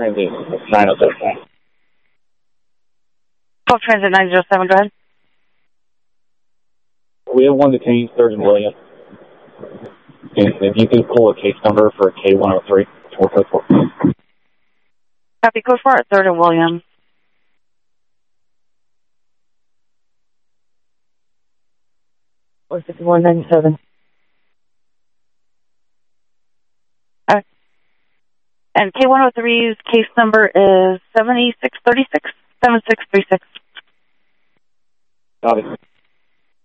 Transit 907. Call Transit 907, go ahead. We have one detained, 3rd and William. If you can pull a case number for K103, code 4. Copy, code 4 at 3rd and William. Or 6197. And K103's case number is 7636, 7636. Copy.